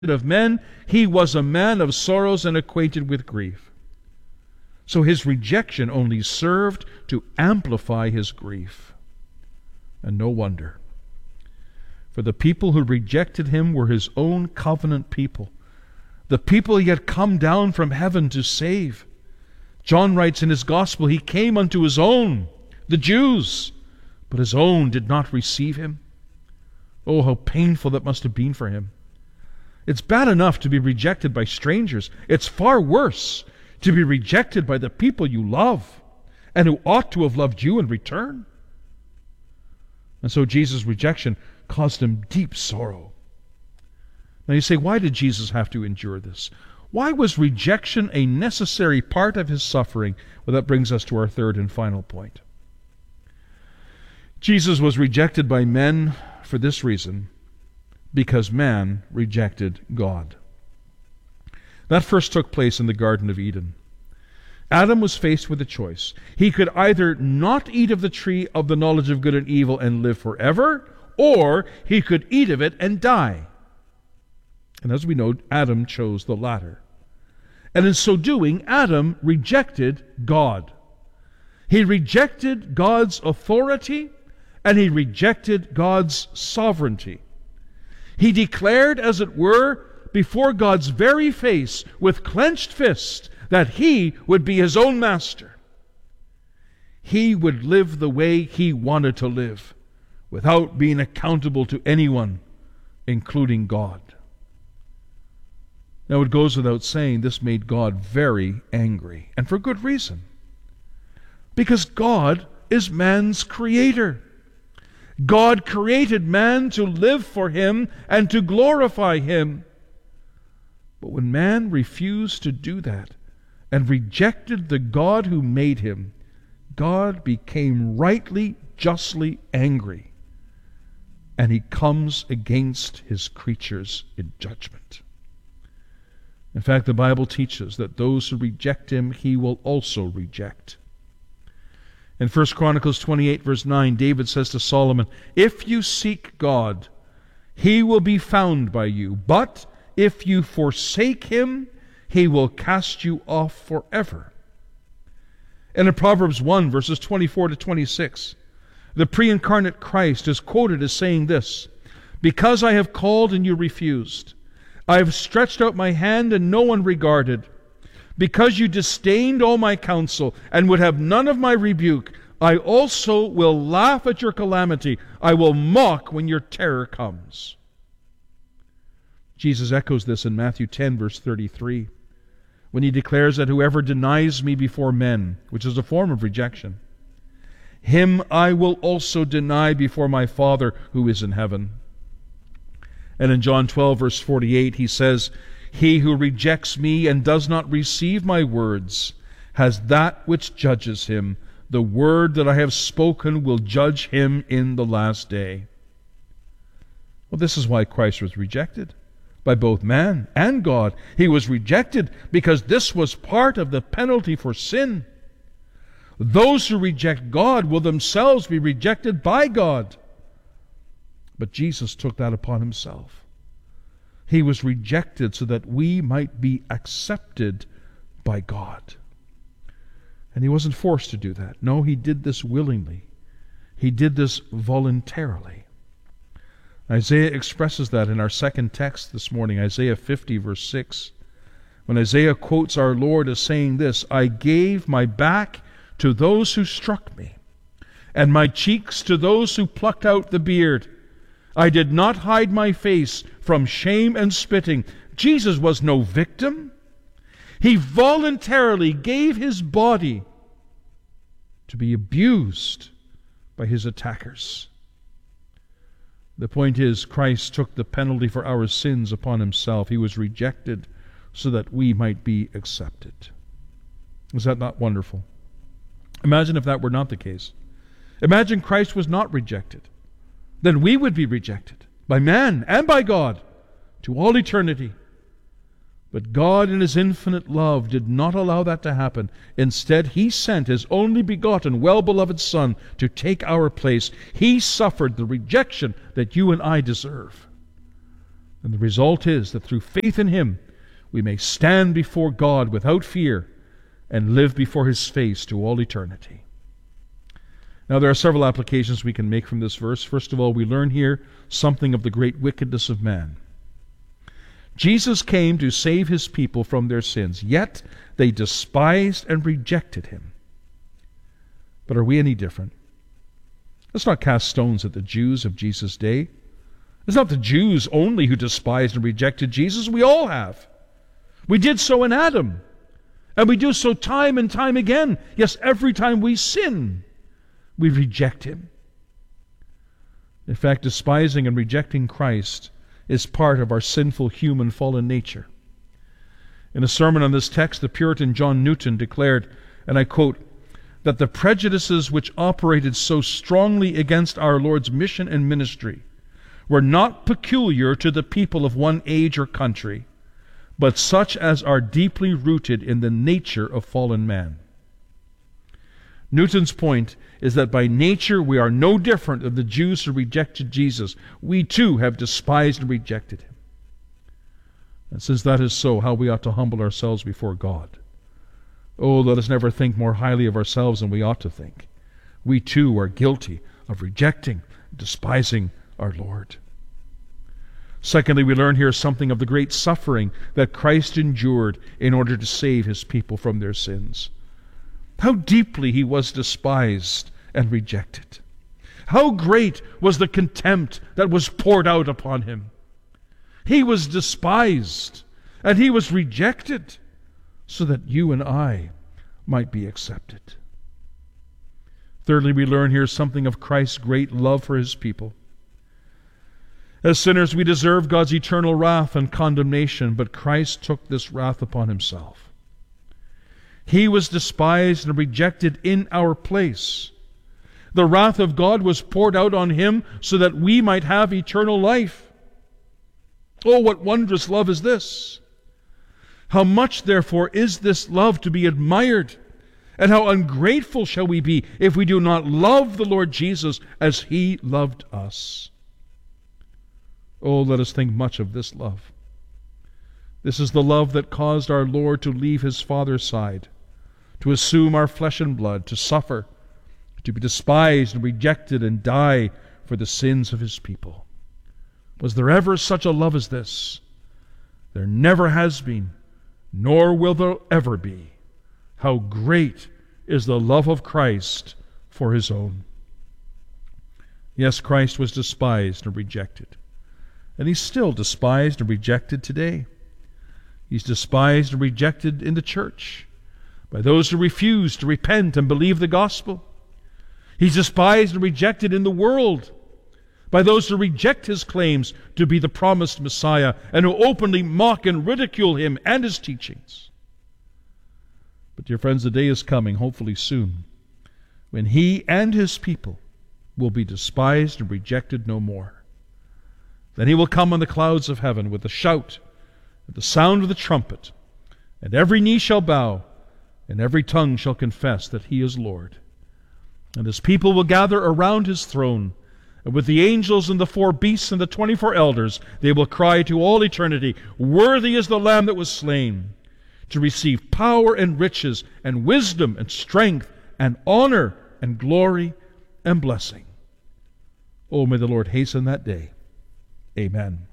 of men, he was a man of sorrows and acquainted with grief. So his rejection only served to amplify his grief. And no wonder. For the people who rejected him were his own covenant people, the people he had come down from heaven to save. John writes in his gospel, he came unto his own, the Jews, but his own did not receive him. Oh, how painful that must have been for him. It's bad enough to be rejected by strangers. It's far worse to be rejected by the people you love and who ought to have loved you in return. And so Jesus' rejection caused him deep sorrow. Now you say, why did Jesus have to endure this? Why was rejection a necessary part of his suffering? Well, that brings us to our third and final point. Jesus was rejected by men for this reason, because man rejected God. That first took place in the Garden of Eden. Adam was faced with a choice. He could either not eat of the tree of the knowledge of good and evil and live forever, or he could eat of it and die. And as we know, Adam chose the latter. And in so doing, Adam rejected God. He rejected God's authority, and he rejected God's sovereignty. He declared, as it were, before God's very face, with clenched fist, that he would be his own master. He would live the way he wanted to live, without being accountable to anyone, including God. Now it goes without saying, this made God very angry, and for good reason. Because God is man's creator. God created man to live for him and to glorify him. But when man refused to do that and rejected the God who made him, God became rightly, justly angry, and he comes against his creatures in judgment. In fact, the Bible teaches that those who reject him, he will also reject. In 1 Chronicles 28, verse 9, David says to Solomon, if you seek God, he will be found by you. But if you forsake him, he will cast you off forever. And in Proverbs 1, verses 24 to 26, the pre-incarnate Christ is quoted as saying this, because I have called and you refused, I have stretched out my hand and no one regarded. Because you disdained all my counsel and would have none of my rebuke, I also will laugh at your calamity. I will mock when your terror comes. Jesus echoes this in Matthew 10, verse 33, when he declares that whoever denies me before men, which is a form of rejection, him I will also deny before my Father who is in heaven. And in John 12, verse 48, he says, he who rejects me and does not receive my words has that which judges him. The word that I have spoken will judge him in the last day. Well, this is why Christ was rejected by both man and God. He was rejected because this was part of the penalty for sin. Those who reject God will themselves be rejected by God. But Jesus took that upon himself. He was rejected so that we might be accepted by God. And he wasn't forced to do that. No, he did this willingly. He did this voluntarily. Isaiah expresses that in our second text this morning, Isaiah 50, verse 6. When Isaiah quotes our Lord as saying this, I gave my back to those who struck me, and my cheeks to those who plucked out the beard. I did not hide my face from shame and spitting. Jesus was no victim. He voluntarily gave his body to be abused by his attackers. The point is, Christ took the penalty for our sins upon himself. He was rejected so that we might be accepted. Is that not wonderful? Imagine if that were not the case. Imagine Christ was not rejected. Then we would be rejected by man and by God to all eternity. But God in his infinite love did not allow that to happen. Instead, he sent his only begotten, well-beloved Son to take our place. He suffered the rejection that you and I deserve. And the result is that through faith in Him, we may stand before God without fear and live before His face to all eternity. Now, there are several applications we can make from this verse. First of all, we learn here something of the great wickedness of man. Jesus came to save His people from their sins, yet they despised and rejected Him. But are we any different? Let's not cast stones at the Jews of Jesus' day. It's not the Jews only who despised and rejected Jesus. We all have. We did so in Adam. And we do so time and time again. Yes, every time we sin, we reject Him. In fact, despising and rejecting Christ is part of our sinful human fallen nature. In a sermon on this text, the Puritan John Newton declared, and I quote, that the prejudices which operated so strongly against our Lord's mission and ministry were not peculiar to the people of one age or country, but such as are deeply rooted in the nature of fallen man. Newton's point is that by nature we are no different than the Jews who rejected Jesus. We too have despised and rejected Him. And since that is so, how we ought to humble ourselves before God. Oh, let us never think more highly of ourselves than we ought to think. We too are guilty of rejecting, despising our Lord. Secondly, we learn here something of the great suffering that Christ endured in order to save His people from their sins. How deeply He was despised and rejected. How great was the contempt that was poured out upon Him. He was despised and He was rejected so that you and I might be accepted. Thirdly, we learn here something of Christ's great love for His people. As sinners, we deserve God's eternal wrath and condemnation, but Christ took this wrath upon Himself. He was despised and rejected in our place. The wrath of God was poured out on Him so that we might have eternal life. Oh, what wondrous love is this! How much, therefore, is this love to be admired? And how ungrateful shall we be if we do not love the Lord Jesus as He loved us? Oh, let us think much of this love. This is the love that caused our Lord to leave His Father's side, to assume our flesh and blood, to suffer, to be despised and rejected and die for the sins of His people. Was there ever such a love as this? There never has been, nor will there ever be. How great is the love of Christ for His own. Yes, Christ was despised and rejected. And He's still despised and rejected today. He's despised and rejected in the church by those who refuse to repent and believe the gospel. He's despised and rejected in the world by those who reject His claims to be the promised Messiah and who openly mock and ridicule Him and His teachings. But dear friends, the day is coming, hopefully soon, when He and His people will be despised and rejected no more. Then He will come on the clouds of heaven with a shout, at the sound of the trumpet, and every knee shall bow, and every tongue shall confess that He is Lord. And His people will gather around His throne, and with the angels and the 4 beasts and the 24 elders, they will cry to all eternity, "Worthy is the Lamb that was slain, to receive power and riches and wisdom and strength and honor and glory and blessing." Oh, may the Lord hasten that day. Amen.